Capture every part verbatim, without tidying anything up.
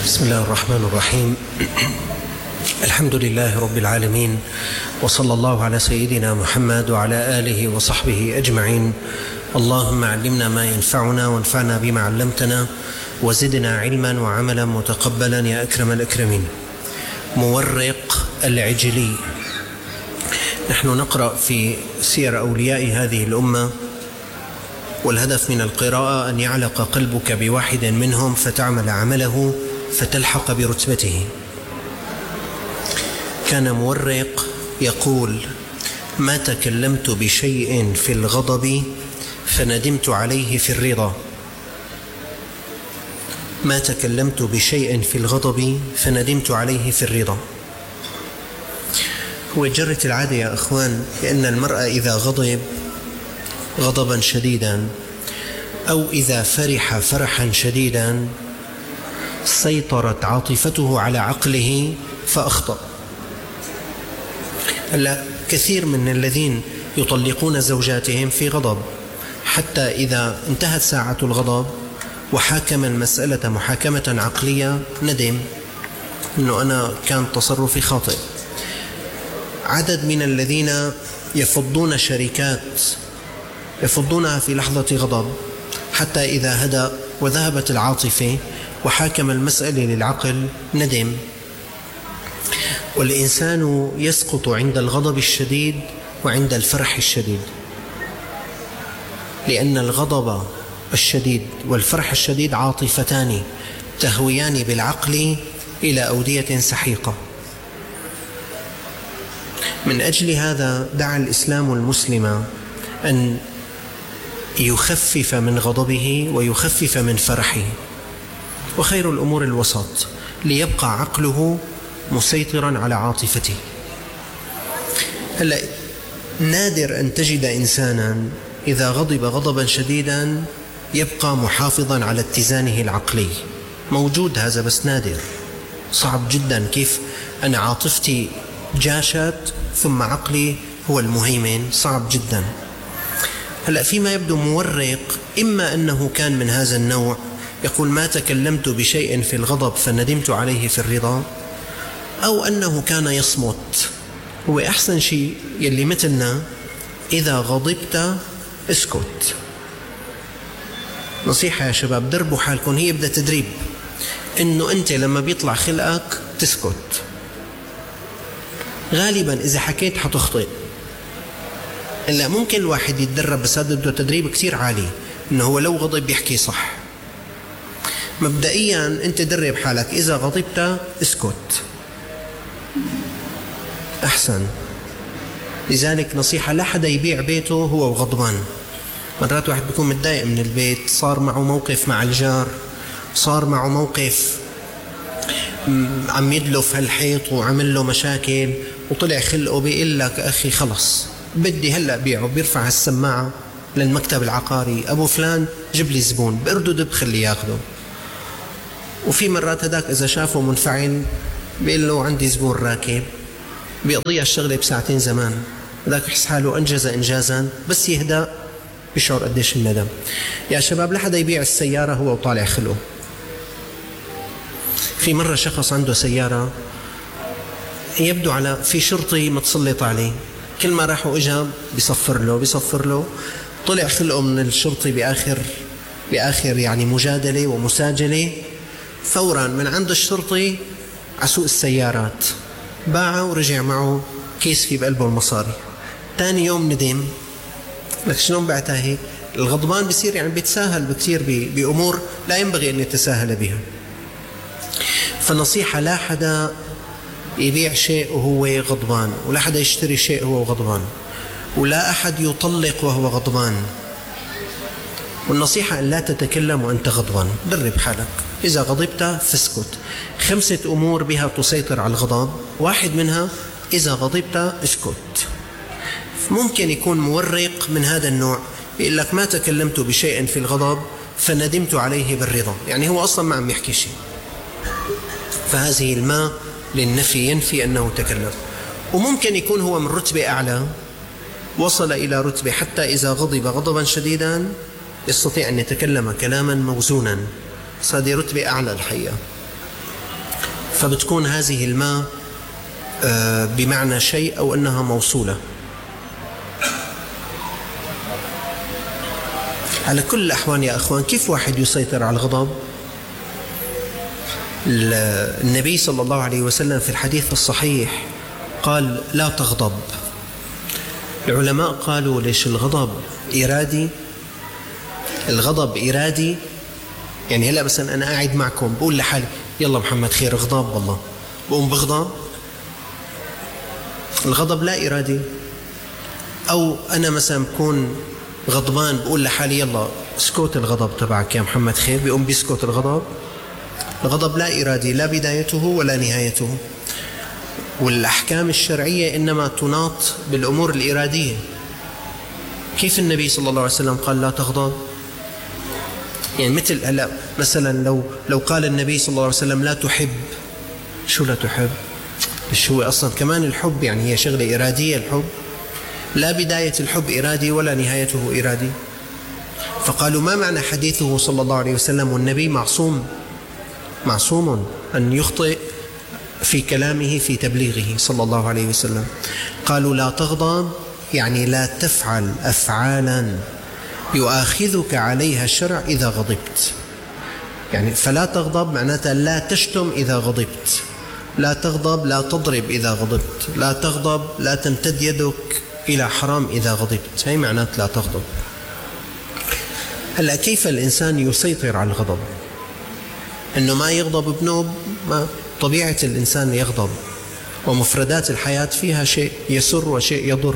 بسم الله الرحمن الرحيم. الحمد لله رب العالمين، وصلى الله على سيدنا محمد وعلى آله وصحبه أجمعين. اللهم علمنا ما ينفعنا وانفعنا بما علمتنا وزدنا علما وعملا متقبلا يا أكرم الأكرمين. مورق العجلي. نحن نقرأ في سير أولياء هذه الأمة، والهدف من القراءة أن يعلق قلبك بواحد منهم فتعمل عمله فتلحق برتبته. كان مورق يقول: ما تكلمت بشيء في الغضب فندمت عليه في الرضا. ما تكلمت بشيء في الغضب فندمت عليه في الرضا. هو جرة العادة يا أخوان، لأن المرء إذا غضب غضبا شديدا أو إذا فرح فرحا شديدا سيطرت عاطفته على عقله فأخطأ. هلا كثير من الذين يطلقون زوجاتهم في غضب، حتى إذا انتهت ساعة الغضب وحاكم المسألة محاكمة عقلية ندم أنه أنا كان تصرفي خاطئ. عدد من الذين يفضون شركات يفضونها في لحظة غضب، حتى إذا هدأ وذهبت العاطفة وحاكم المسألة للعقل ندم. والإنسان يسقط عند الغضب الشديد وعند الفرح الشديد، لأن الغضب الشديد والفرح الشديد عاطفتان تهويان بالعقل إلى أودية سحيقة. من أجل هذا دعا الإسلام المسلم أن يخفف من غضبه ويخفف من فرحه، وخير الأمور الوسط ليبقى عقله مسيطرا على عاطفته. هلا نادر أن تجد إنسانا إذا غضب غضبا شديدا يبقى محافظا على اتزانه العقلي. موجود هذا بس نادر، صعب جدا. كيف أنا عاطفتي جاشت ثم عقلي هو المهيمن؟ صعب جدا. هلا فيما يبدو مورق إما أنه كان من هذا النوع، يقول: ما تكلمت بشيء في الغضب فندمت عليه في الرضا، أو أنه كان يصمت. هو أحسن شيء يلي مثلنا إذا غضبت اسكت. نصيحة يا شباب، دربوا حالكم، هي بدها تدريب، إنه أنت لما بيطلع خلقك تسكت. غالبا إذا حكيت حتخطئ. إلا ممكن الواحد يتدرب، بس هذا بده تدريب كتير عالي، إنه هو لو غضب يحكي صح. مبدئيا أنت درب حالك، إذا غضبت اسكت أحسن. لذلك نصيحة: لا حدا يبيع بيته هو وغضبان. مرات واحد بيكون متضايق من البيت، صار معه موقف مع الجار، صار معه موقف عم يدلف هالحيط وعمل له مشاكل وطلع خلقه، بيقول لك أخي خلص بدي هلأ بيعه، بيرفع السماعة للمكتب العقاري: أبو فلان جيب لي زبون، بأردد بخلي ياخده. وفي مرات هداك إذا شافه منفعل بيقول له عندي زبون راكب، بيقضيها الشغلة بساعتين زمان. هداك يحس حاله أنجز إنجازا، بس يهدأ بيشعر قديش الندم. يا شباب، لا حدا يبيع السيارة هو وطالع خلقه. في مرة شخص عنده سيارة، يبدو على في شرطي متسلط عليه، كل ما راح وإجا بيصفر له بيصفر له. طلع خلقه من الشرطي بآخر بآخر يعني مجادلة ومساجلة، فورا من عند الشرطي عسوق السيارات باعه ورجع معه كيس في بقلبه المصاري. تاني يوم ندم، لك شلون بعتها هيك؟ الغضبان بيصير يعني بيتساهل بكثير بأمور لا ينبغي أن يتساهل بها. فالنصيحة: لا حدا يبيع شيء وهو غضبان، ولا حدا يشتري شيء وهو غضبان، ولا أحد يطلق وهو غضبان. والنصيحة أن لا تتكلم وأنت غضبان. درب حالك، إذا غضبت فاسكت. خمسة أمور بها تسيطر على الغضب، واحد منها إذا غضبت اسكت. ممكن يكون مورق من هذا النوع، يقول لك: ما تكلمت بشيء في الغضب فندمت عليه بالرضا، يعني هو أصلا ما عم يحكي شيء، فهذه الماء للنفي ينفي أنه تكلم. وممكن يكون هو من رتبة أعلى، وصل إلى رتبة حتى إذا غضب غضبا شديدا يستطيع أن يتكلم كلاما موزونا، هذه رتبة أعلى الحقيقة. فبتكون هذه الماء بمعنى شيء أو أنها موصولة. على كل الأحوال يا أخوان، كيف واحد يسيطر على الغضب؟ النبي صلى الله عليه وسلم في الحديث الصحيح قال لا تغضب. العلماء قالوا ليش الغضب إرادي؟ الغضب إرادي يعني هلأ مثلا أنا قاعد معكم بقول لحالي يلا محمد خير اغضب والله، بقوم بغضب. الغضب لا إرادي. أو أنا مثلا بكون غضبان بقول لحالي يلا اسكت الغضب تبعك يا محمد خير، بيقوم بيسكت الغضب. الغضب لا إرادي، لا بدايته ولا نهايته. والأحكام الشرعية إنما تناط بالأمور الإرادية. كيف النبي صلى الله عليه وسلم قال لا تغضب؟ يعني مثل هلا مثلا لو لو قال النبي صلى الله عليه وسلم لا تحب، شو لا تحب؟ مش هو أصلا كمان الحب يعني هي شغلة إرادية. الحب لا بداية الحب إرادي ولا نهايته إرادي. فقالوا ما معنى حديثه صلى الله عليه وسلم والنبي معصوم معصوم أن يخطئ في كلامه في تبليغه صلى الله عليه وسلم؟ قالوا لا تغضب يعني لا تفعل أفعالا يؤاخذك عليها الشرع إذا غضبت. يعني فلا تغضب معناتها لا تشتم إذا غضبت، لا تغضب لا تضرب إذا غضبت، لا تغضب لا تمتد يدك إلى حرام إذا غضبت. هي معنات لا تغضب. هلأ كيف الإنسان يسيطر على الغضب؟ إنه ما يغضب بنوب، ما طبيعة الإنسان يغضب، ومفردات الحياة فيها شيء يسر وشيء يضر.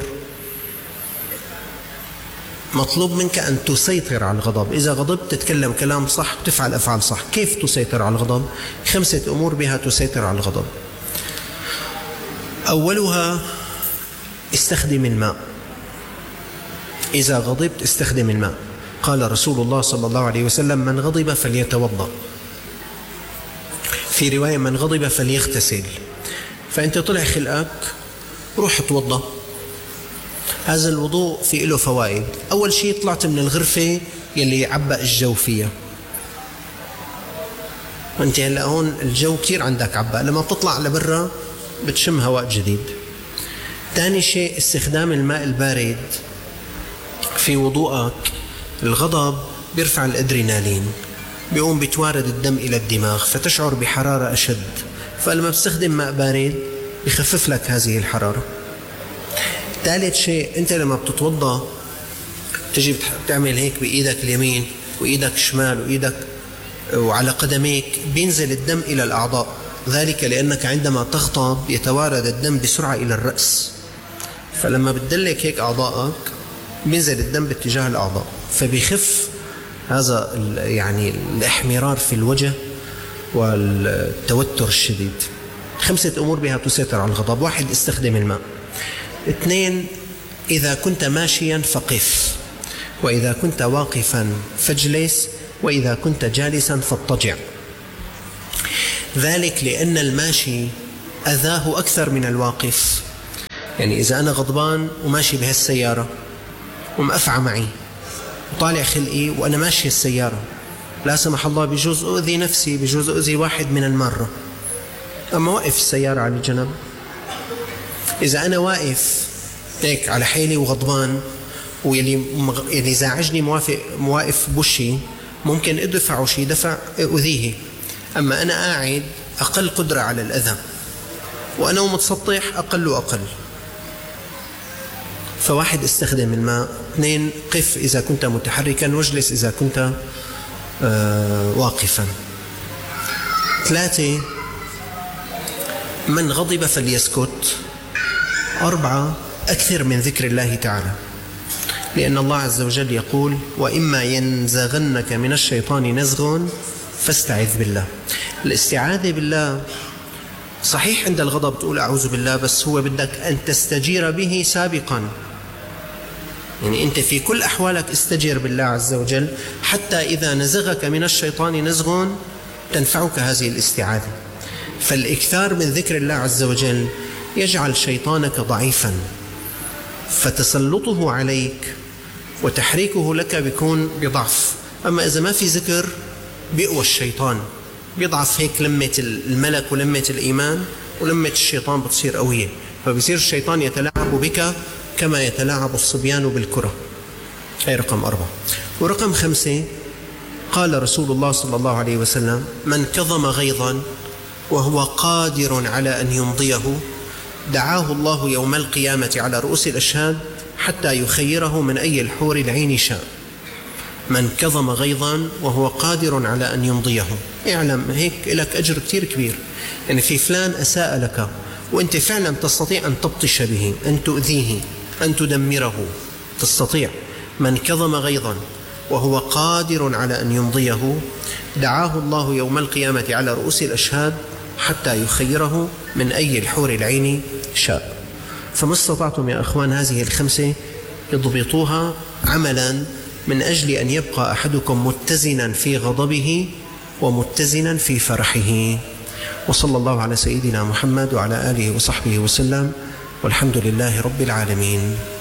مطلوب منك أن تسيطر على الغضب. إذا غضبت تتكلم كلام صح، تفعل أفعال صح. كيف تسيطر على الغضب؟ خمسة أمور بها تسيطر على الغضب. أولها استخدم الماء. إذا غضبت استخدم الماء. قال رسول الله صلى الله عليه وسلم من غضب فليتوضأ، في رواية من غضب فليغتسل. فأنت طلع خلقك روح توضأ. هذا الوضوء في له فوائد. أول شيء طلعت من الغرفة يلي عبأ الجو فيها، وانت هلأ هون الجو كتير عندك عبأ، لما بتطلع لبرا بتشم هواء جديد. ثاني شيء استخدام الماء البارد في وضوءك. الغضب بيرفع الأدرينالين، بيقوم بتوارد الدم إلى الدماغ فتشعر بحرارة أشد، فلما بتستخدم ماء بارد بيخفف لك هذه الحرارة. ثالث شيء أنت لما بتتوضأ تجي بتعمل هيك بإيدك اليمين وإيدك الشمال وإيدك وعلى قدميك، بينزل الدم إلى الأعضاء. ذلك لأنك عندما تغضب يتوارد الدم بسرعة إلى الرأس، فلما بتدلك هيك أعضائك بينزل الدم باتجاه الأعضاء، فبيخف هذا يعني الاحمرار في الوجه والتوتر الشديد. خمسة أمور بها تسيطر على الغضب. واحد استخدم الماء. اثنين إذا كنت ماشيا فقف، وإذا كنت واقفا فاجلس، وإذا كنت جالسا فاضطجع. ذلك لأن الماشي أذاه أكثر من الواقف. يعني إذا أنا غضبان وماشي بهالسيارة ومأفعى معي وطالع خلقي وأنا ماشي السيارة، لا سمح الله بجوز أؤذي نفسي، بجوز أؤذي واحد من المرة. أما وقف السيارة على الجنب. إذا أنا واقف هيك على حيلي وغضبان ويلي يلي زعجني موافق مواقف بوشي، ممكن أدفعه شي دفع أؤذيه. أما أنا قاعد أقل قدرة على الأذى، وأنا متسطح أقل وأقل. فواحد استخدم الماء. اثنين قف إذا كنت متحركا، واجلس إذا كنت آه واقفا. ثلاثة من غضب فليسكت. أربعة أكثر من ذكر الله تعالى، لأن الله عز وجل يقول وإما ينزغنك من الشيطان نزغ فاستعذ بالله. الاستعاذة بالله صحيح عند الغضب تقول أعوذ بالله، بس هو بدك أن تستجير به سابقا. يعني أنت في كل أحوالك استجير بالله عز وجل، حتى إذا نزغك من الشيطان نزغ تنفعك هذه الاستعاذة. فالإكثار من ذكر الله عز وجل يجعل شيطانك ضعيفا، فتسلطه عليك وتحريكه لك بيكون بضعف. أما إذا ما في ذكر بيقوى الشيطان بيضعف هيك لمة الملك ولمة الإيمان، ولمة الشيطان بتصير قوية، فبصير الشيطان يتلاعب بك كما يتلاعب الصبيان بالكرة. هي رقم أربعة. ورقم خمسة، قال رسول الله صلى الله عليه وسلم: من كظم غيظا وهو قادر على أن يمضيه دعاه الله يوم القيامة على رؤوس الأشهاد حتى يخيره من أي الحور العين شاء. من كظم غيظا وهو قادر على أن يمضيه، اعلم هيك لك أجر كتير كبير. يعني في فلان أساء لك وأنت فعلا تستطيع أن تبطش به، أن تؤذيه، أن تدمره، تستطيع. من كظم غيظا وهو قادر على أن يمضيه دعاه الله يوم القيامة على رؤوس الأشهاد حتى يخيره من أي الحور العين شاء. فما استطعتم يا أخوان هذه الخمسة اضبطوها عملا من أجل أن يبقى أحدكم متزنا في غضبه ومتزنا في فرحه. وصلى الله على سيدنا محمد وعلى آله وصحبه وسلم، والحمد لله رب العالمين.